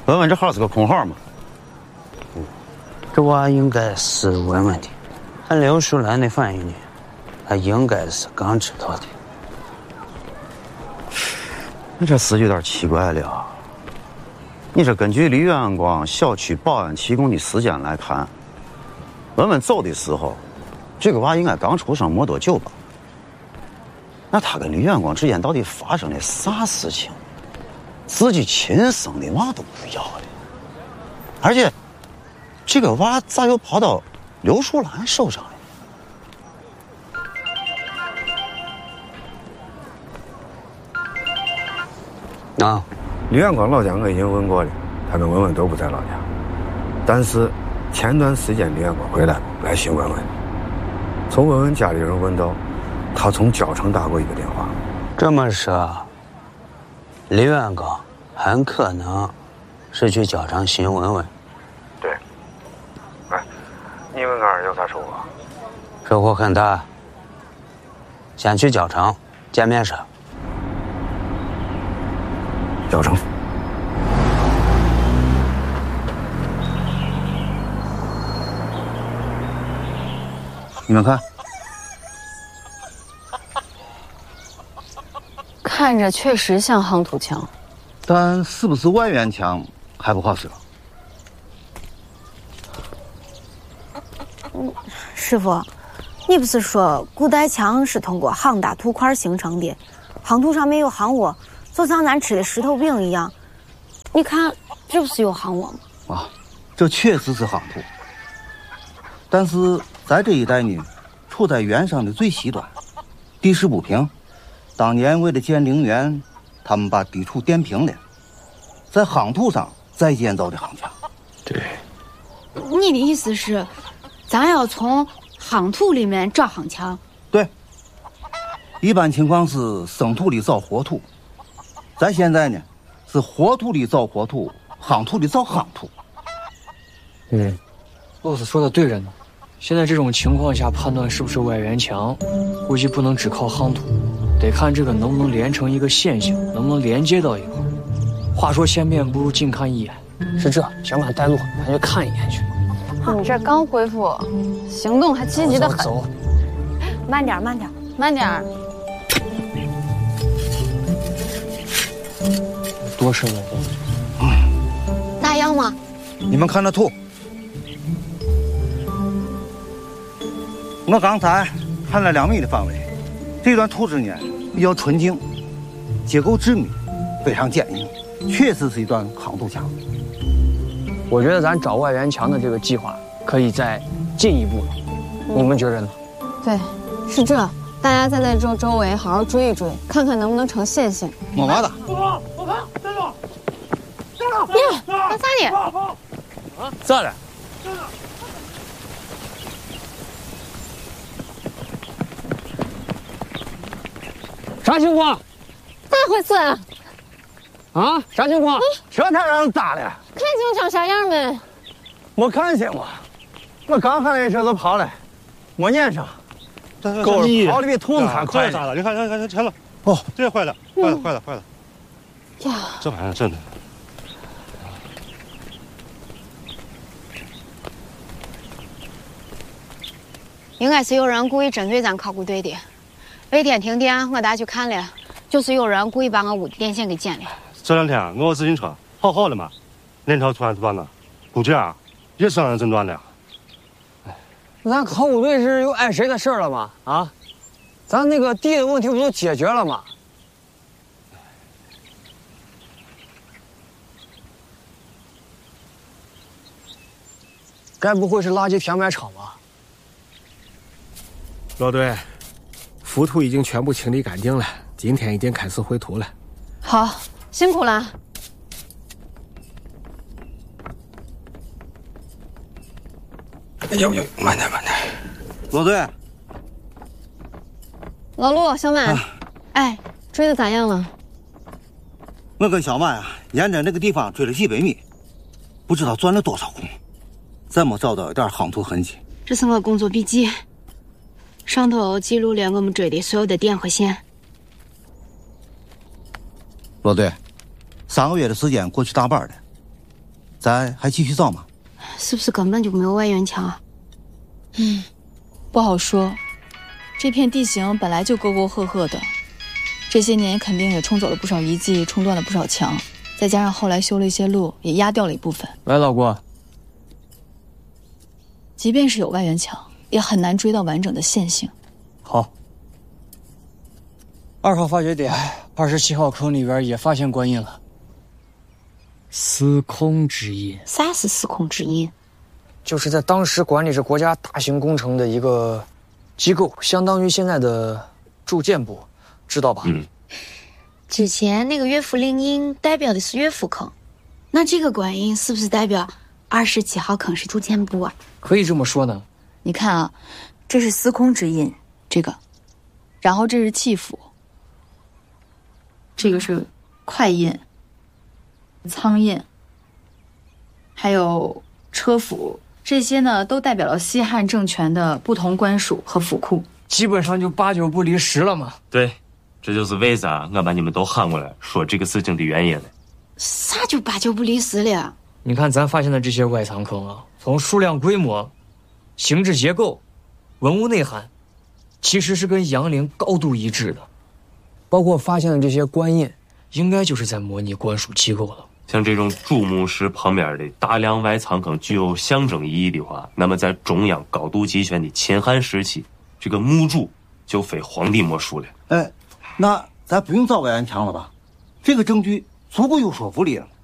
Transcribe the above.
问问这号是个空号吗？ 这娃应该是问问的。按刘淑兰的反应呢，他应该是刚知道的。 你这事有点奇怪了。你这根据李远光小区保安提供的时间来看，文文走的时候，这个娃应该刚出生没多久吧？那他跟李远光之间到底发生了啥事情？自己亲生的娃都不要了，而且这个娃咋又跑到刘淑兰手上了？ 啊， 李远光老家我已经问过了，他跟文文都不在老家。但是前段时间李远光回来来询文文，从文文家里人问到，他从蕉城打过一个电话。 这么说，李远光很可能是去蕉城寻文文。 对。哎，你们那儿有啥收获？ 收获很大。先去蕉城见面说。 蕉城。 你们看， 看着确实像夯土墙， 但是不是外援墙还不好说。 师傅，你不是说古代墙是通过夯大土块形成的，夯土上面有夯窝，就像咱吃的石头饼一样。你看，这不是有夯窝吗？ 啊，这确实是夯土，但是在这一带呢，处在原上的最西端，地势不平。当年为了建陵园，他们把地处垫平了，在夯土上再建造的夯墙。 对。 你的意思是，咱要从夯土里面找夯墙？ 对。一般情况是生土里找活土，咱现在呢是活土里找活土，夯土里找夯土。 洛斯说的对着呢。现在这种情况下判断是不是外援墙，估计不能只靠夯土，得看这个能不能连成一个线性，能不能连接到一块。话说千遍不如近看一眼， 是这，小马带路，咱就看一眼去。 你这刚恢复，行动还积极的很。 走， 慢点，慢点， 慢点。 多深了都。大样吗？ 你们看那土。我刚才看了2米的范围，这段土质呢比较纯净，结构致密，非常坚硬，确实是一段夯土墙。 我觉得咱找外援墙的这个计划可以再进一步了，你们觉着呢？ 对，是这。大家再在这周围好好追一追，看看能不能成线性。 没嘛的。 我看，站住！站住！ 呀，干啥呢？ 咋了？啥情况？ 咋回事啊？ 啊？啥情况？ 这才让人咋了？ 看清长啥样没？ 没看见我刚看见车就跑了，没撵上。狗跑的比兔子还快。 这咋了？你看，前了。 哦， 这坏了。 呀， 这玩意儿真的。 应该是有人故意针对咱考古队的。白天停电，我带去看了，就是有人故意把我屋的电线给剪了。 这2天我自行车好的嘛，链条突然断了，估计也是让人诊断了。 咱考古队是有碍谁的事了吗？啊，咱那个地的问题不都解决了吗？该不会是垃圾填埋场吧？ 老队，浮土已经全部清理干净了，今天已经开始绘图了。 好，辛苦了。 呦，慢点。 老队， 老陆、小满，哎，追的咋样了？ 我跟小满沿着那个地方追了几百米，不知道钻了多少空，再没找到一点夯土痕迹。 这是我工作笔记，上头记录了我们追的所有的点和线。 老队，3个月的时间过去大半了， 咱还继续造吗？ 是不是根本就没有外援墙啊？ 不好说。这片地形本来就沟沟壑壑的，这些年肯定也冲走了不少遗迹，冲断了不少墙，再加上后来修了一些路，也压掉了一部分。 喂，老郭。 即便是有外援墙，也很难追到完整的线性。 好。2号发掘点27号坑里边也发现官印了。司空之印。 啥是司空之印？ 就是在当时管理着国家大型工程的一个机构，相当于现在的住建部，知道吧？ 之前那个岳父令印代表的是岳父坑，那这个官印是不是代表27号坑是住建部啊？ 可以这么说呢。 你看啊，这是司空之印，这个，然后这是契府，这个是快印、仓印，还有车府，这些呢都代表了西汉政权的不同官署和府库， 基本上就8、9不离10了嘛。 对，这就是为啥我把你们都喊过来说这个事情的原因了。 啥就8、9不离10了？ 你看咱发现的这些外藏坑啊，从数量、规模、形制结构、文物内涵，其实是跟杨陵高度一致的。包括发现的这些官印，应该就是在模拟官署机构了。 像这种主墓室旁边的大量外藏坑具有象征意义的话，那么在中央高度集权的秦汉时期，这个墓主就非皇帝莫属了。 那咱不用造外援墙了吧？这个证据足够有说服力了。